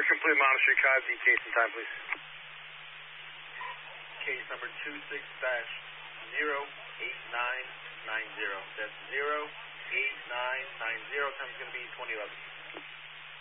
complete Mountain Street Cod, the case and time, please. Case number 26-0990. That's 08990. Time's going to be 2011.